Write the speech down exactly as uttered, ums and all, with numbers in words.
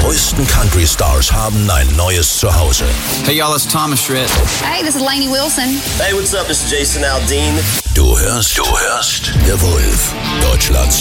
größten Country-Stars haben ein neues Zuhause. Hey y'all, it's Thomas Schritt. Hey, this is Lainey Wilson. Hey, what's up? This is Jason Aldean. Du hörst, du hörst The Wolf, Deutschlands